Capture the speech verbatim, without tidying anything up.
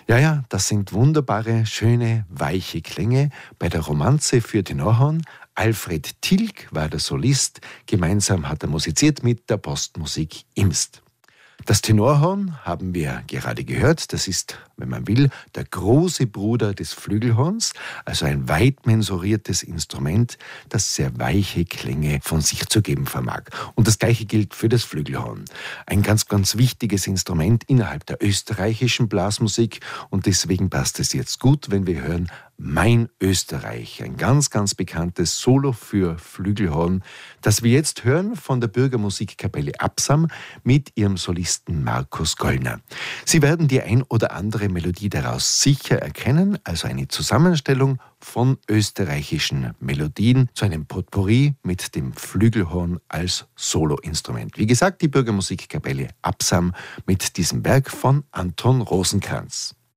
Ja, ja, das sind wunderbare, schöne, weiche Klänge bei der Romanze für Tenorhorn. Alfred Tilg war der Solist. Gemeinsam hat er musiziert mit der Postmusik Imst. Das Tenorhorn haben wir gerade gehört. Das ist, wenn man will, der große Bruder des Flügelhorns, also ein weit mensuriertes Instrument, das sehr weiche Klänge von sich zu geben vermag. Und das Gleiche gilt für das Flügelhorn. Ein ganz, ganz wichtiges Instrument innerhalb der österreichischen Blasmusik und deswegen passt es jetzt gut, wenn wir hören Mein Österreich, ein ganz, ganz bekanntes Solo für Flügelhorn, das wir jetzt hören von der Bürgermusikkapelle Absam mit ihrem Solisten Markus Gollner. Sie werden die ein oder andere Melodie daraus sicher erkennen, also eine Zusammenstellung von österreichischen Melodien zu einem Potpourri mit dem Flügelhorn als Soloinstrument. Wie gesagt, die Bürgermusikkapelle Absam mit diesem Werk von Anton Rosenkranz.